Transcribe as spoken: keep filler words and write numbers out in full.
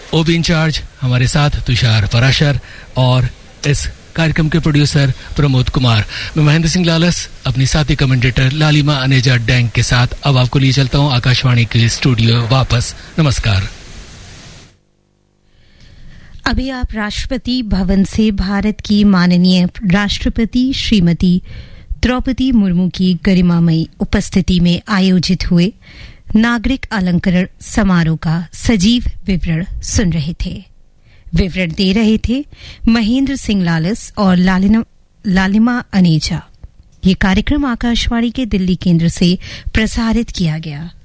ओबी in charge हमारे साथ तुषार पराशर और इस कार्यक्रम के प्रोड्यूसर प्रमोद कुमार। मैं महेंद्र सिंह लालस अपनी साथी कमेंटेटर लालिमा अनेजा डैंग के साथ अब आपको लिए चलता हूं आकाशवाणी के स्टूडियो वापस। नमस्कार। अभी आप राष्ट्रपति भवन से भारत की माननीय राष्ट्रपति श्रीमती द्रौपदी मुर्मू की गरिमामयी उपस्थिति में आयोजित हुए नागरिक अलंकरण समारोह का सजीव विवरण सुन रहे थे। विवरण दे रहे थे महेंद्र सिंह लालस और लालिमा अनेजा। ये कार्यक्रम आकाशवाणी के दिल्ली केंद्र से प्रसारित किया गया।